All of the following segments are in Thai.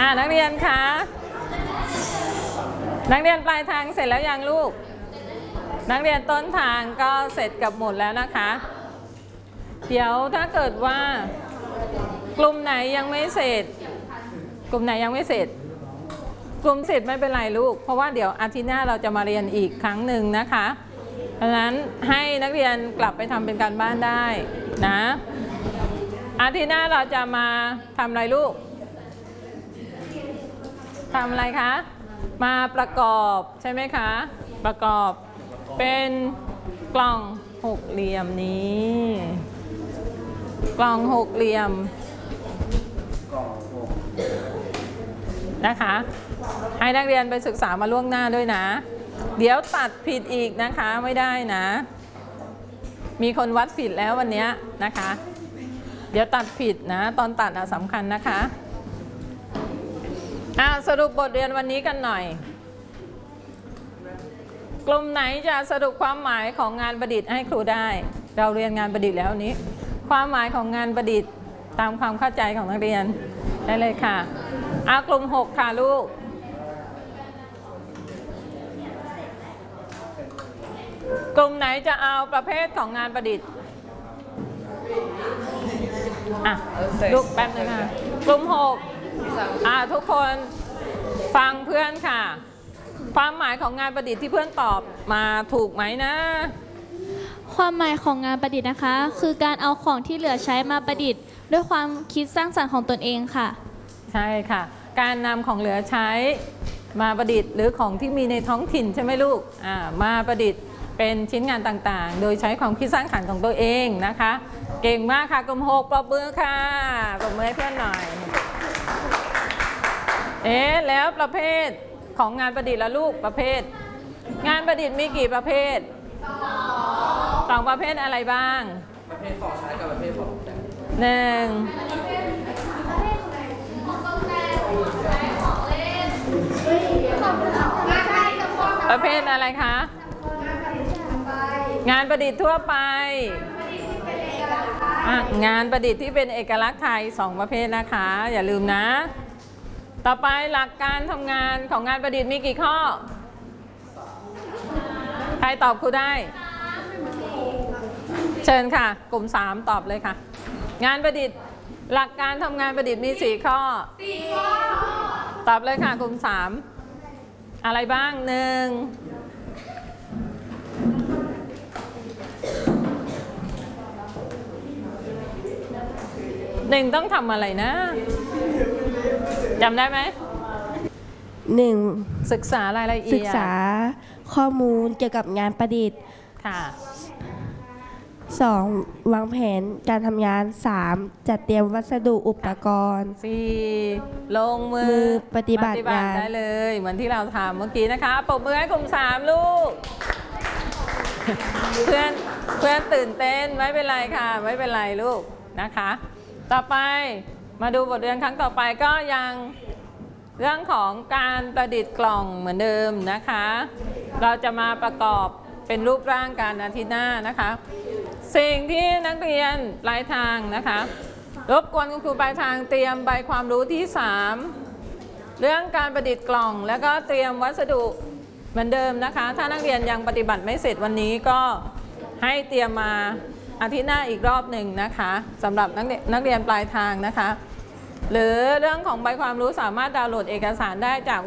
นักเรียนคะนักเรียนปลายทางเสร็จแล้วยังลูกนักเรียนต้นทางก็เสร็จกับหมดแล้วนะคะเดี๋ยวถ้าเกิดว่ากลุ่มไหนยังไม่เสร็จกลุ่มไหนยังไม่เสร็จกลุ่มเสร็จไม่เป็นไรลูกเพราะว่าเดี๋ยวอาทิตย์หน้าเราจะมาเรียนอีกครั้งหนึ่งนะคะดังนั้นให้นักเรียนกลับไปทำเป็นการบ้านได้นะอาทิตย์หน้าเราจะมาทำอะไรลูกทำอะไรคะมาประกอบใช่ไหมคะประกอบเป็นกล่องหกเหลี่ยมนี้กล่องหกเหลี่ยมนะคะให้นักเรียนไปศึกษามาล่วงหน้าด้วยนะเดี๋ยวตัดผิดอีกนะคะไม่ได้นะมีคนวัดผิดแล้ววันนี้นะคะเดี๋ยวตัดผิดนะตอนตัดสำคัญนะคะสรุปบทเรียนวันนี้กันหน่อยกลุ่มไหนจะสรุปความหมายของงานประดิษฐ์ให้ครูได้เราเรียนงานประดิษฐ์แล้วนี้ความหมายของงานประดิษฐ์ตามความเข้าใจของนักเรียนได้เลยค่ะกลุ่ม6ค่ะลูกกลุ่มไหนจะเอาประเภทของงานประดิษฐ์ลูกแป๊บนึงค่ะกลุ่ม6ทุกคนฟังเพื่อนค่ะความหมายของงานประดิษฐ์ที่เพื่อนตอบมาถูกไหมนะความหมายของงานประดิษฐ์นะคะคือการเอาของที่เหลือใช้มาประดิษฐ์ด้วยความคิดสร้างสรรค์ของตนเองค่ะใช่ค่ะการนำของเหลือใช้มาประดิษฐ์หรือของที่มีในท้องถิ่นใช่ไหมลูกมาประดิษฐ์เป็นชิ้นงานต่างๆโดยใช้ความคิดสร้างสรรค์ของตัวเองนะคะเก่งมากค่ะกลุ่ม6ปรบมือค่ะปรบมือให้เพื่อนหน่อยแล้วประเภทของงานประดิษฐ์ละลูกประเภทงานประดิษฐ์มีกี่ประเภทสองประเภทอะไรบ้างประเภทของใช้กับประเภทของแต่งประเภทอะไรคะงานประดิษฐ์ทั่วไปงานประดิษฐ์ที่เป็นเอกลักษณ์ไทย2ประเภทนะคะอย่าลืมนะต่อไปหลักการทำงานของงานประดิษฐ์มีกี่ข้อใครตอบครูได้เชิญค่ะกลุ่ม3ตอบเลยค่ะงานประดิษฐ์หลักการทำงานประดิษฐ์มี4ข้อตอบเลยค่ะกลุ่ม3อะไรบ้างหนึ่งต้องทำอะไรนะจำได้ไหม 1 ศึกษารายละเอียดศึกษาข้อมูลเกี่ยวกับงานประดิษฐ์ค่ะ 2วางแผนการทำงาน3จัดเตรียมวัสดุอุปกรณ์ 4ลงมือปฏิบัติงานได้เลยเหมือนที่เราทำเมื่อกี้นะคะปรบมือให้กลุ่ม3ลูกเพื่อนตื่นเต้นไม่เป็นไรค่ะไม่เป็นไรลูกนะคะต่อไปมาดูบทเรียนครั้งต่อไปก็ยังเรื่องของการประดิษฐ์กล่องเหมือนเดิมนะคะเราจะมาประกอบเป็นรูปร่างกันอาทิตย์หน้านะคะสิ่งที่นักเรียนปลายทางนะคะรบกวนคุณครูปลายทางเตรียมใบความรู้ที่3เรื่องการประดิษฐ์กล่องแล้วก็เตรียมวัสดุเหมือนเดิมนะคะถ้านักเรียนยังปฏิบัติไม่เสร็จวันนี้ก็ให้เตรียมมาอาทิตย์หน้าอีกรอบหนึ่งนะคะสำหรับนักเรียนปลายทางนะคะหรือเรื่องของใบความรู้สามารถดาวน์โหลดเอกสารได้จาก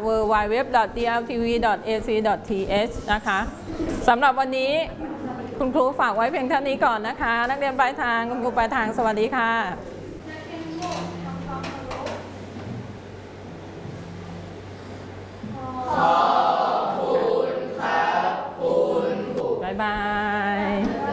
www.dltv.ac.th นะคะสำหรับวันนี้คุณครูฝากไว้เพียงเท่านี้ก่อนนะคะนักเรียนปลายทางคุณครูปลายทางสวัสดีค่ะขอบคุณครับคุณบ๊ายบาย